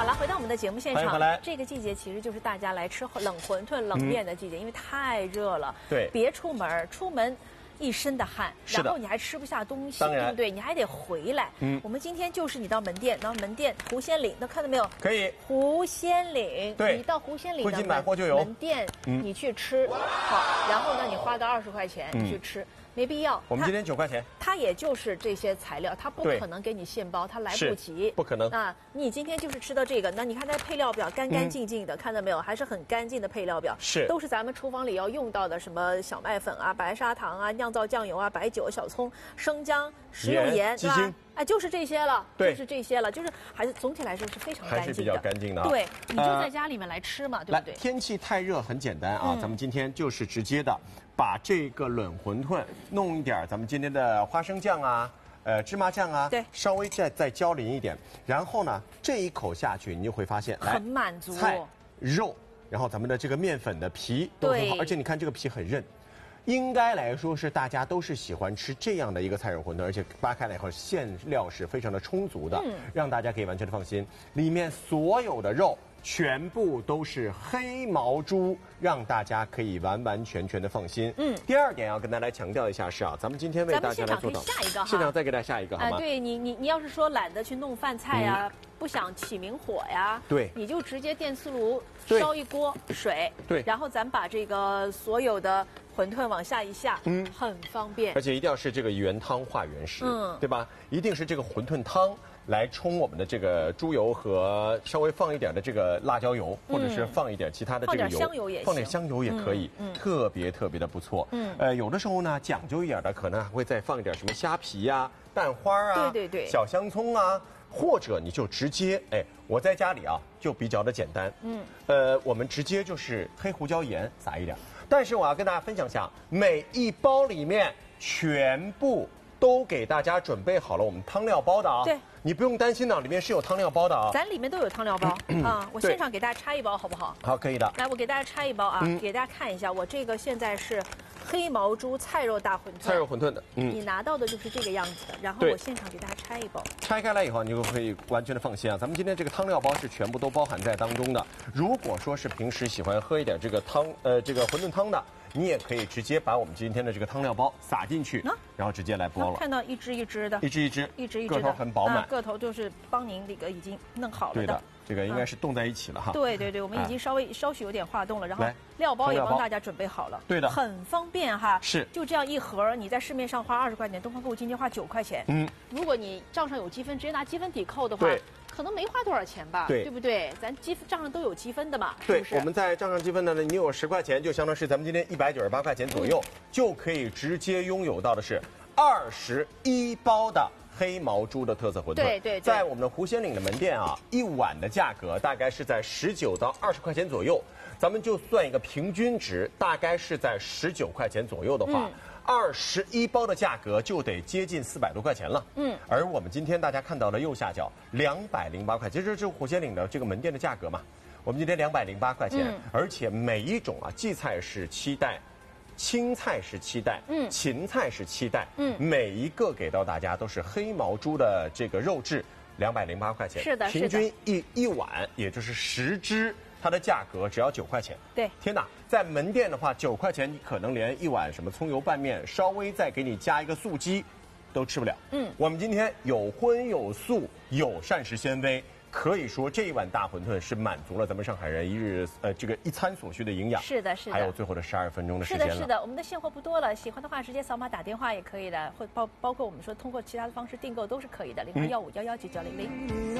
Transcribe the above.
好了，回到我们的节目现场。 欢迎回来。 这个季节其实就是大家来吃冷馄饨、冷面的季节，因为太热了。 对， 别出门，出门一身的汗，然后你还吃不下东西，对不对？你还得回来。我们今天就是你到门店，然后门店狐仙岭，那看到没有？ 可以。 狐仙岭， 对， 你到狐仙岭的买货就有门店，你去吃，好，然后呢，你花个20块钱，你去吃。没必要， 我们今天9块钱， 它也就是这些材料，它不可能给你现包，它来不及， 不可能。 那你今天就是吃到这个，那你看它配料表干干净净的，看到没有？还是很干净的配料表， 是都是咱们厨房里要用到的，什么小麦粉啊、白砂糖啊、酿造酱油啊、白酒、小葱、生姜、食用盐， 鸡精。 哎，就是这些了， 对， 就是这些了，就是还是总体来说是非常干净的， 还是比较干净的。 对，你就在家里面来吃嘛，对不对？ 天气太热，很简单啊，咱们今天就是直接的把这个冷馄饨弄一点咱们今天的花生酱啊，芝麻酱啊， 对， 稍微再浇淋一点，然后呢，这一口下去，你就会发现很满足， 菜、肉，然后咱们的这个面粉的皮都很好，而且你看这个皮很韧。应该来说是大家都是喜欢吃这样的一个菜肉馄饨，而且扒开来以后馅料是非常的充足的，让大家可以完全的放心。里面所有的肉全部都是黑毛猪，让大家可以完完全全的放心。第二点要跟大家强调一下是啊，咱们今天为大家来做到， 下一个哈， 现场再给大家下一个好吗？ 对你要是说懒得去弄饭菜呀，不想起明火呀， 对， 你就直接电磁炉烧一锅水， 对， 然后咱把这个所有的馄饨往下一下，很方便。 而且一定要是这个原汤化原食，对吧？一定是这个馄饨汤来冲我们的这个猪油和稍微放一点的这个辣椒油，或者是放一点其他的这个油，放点香油也可以，特别的不错。有的时候呢讲究一点的，可能还会再放一点什么虾皮呀、蛋花啊， 对， 小香葱啊。或者你就直接，我在家里啊就比较的简单，我们直接就是黑胡椒盐撒一点。但是我要跟大家分享一下，每一包里面全部都给大家准备好了我们汤料包的啊。 对， 你不用担心呢，里面是有汤料包的啊。 咱里面都有汤料包啊，我现场给大家拆一包好不好？ 好，可以的。 来，我给大家拆一包啊，给大家看一下，我这个现在是黑毛猪菜肉大馄饨。 菜肉馄饨的， 你拿到的就是这个样子的，然后我现场给大家拆一包。 拆开来以后，你就可以完全的放心啊。咱们今天这个汤料包是全部都包含在当中的。如果说是平时喜欢喝一点这个汤，这个馄饨汤的，你也可以直接把我们今天的这个汤料包撒进去，然后直接来剥了。 看到一只一只的， 一只的，个头很饱满， 个头就是帮您这个已经弄好了的。 对的，这个应该是冻在一起了哈。 对，我们已经稍许有点化冻了，然后料包也帮大家准备好了。 对的， 很方便哈。 是， 就这样一盒，你在市面上花20块钱，东方购物今天花9块钱。如果你账上有积分，直接拿积分抵扣的话，可能没花多少钱吧，对不对？咱账上都有积分的嘛，是不是？ 我们在账上积分的呢，你有10块钱，就相当是咱们今天198块钱左右，就可以直接拥有到的是21包的黑毛猪的特色馄饨。对，在我们的狐仙岭的门店啊，1碗的价格大概是在19到20块钱左右，咱们就算一个平均值，大概是在19块钱左右的话。21包的价格就得接近400多块钱了。而我们今天大家看到的右下角208块，其实这是狐仙岭的这个门店的价格嘛。我们今天208块钱，而且每一种啊，荠菜是7袋，青菜是7袋，芹菜是7袋，每一个给到大家都是黑毛猪的这个肉质，208块钱。 是的， 平均一碗也就是10只。它的价格只要9块钱。 对， 天哪，在门店的话，9块钱你可能连一碗什么葱油拌面，稍微再给你加一个素鸡，都吃不了。我们今天有荤有素有膳食纤维，可以说这一碗大馄饨是满足了咱们上海人这个一餐所需的营养。 是的， 还有最后的12分钟的时间了。 是的，我们的现货不多了，喜欢的话直接扫码打电话也可以的，或包括我们说通过其他的方式订购都是可以的，0215119900。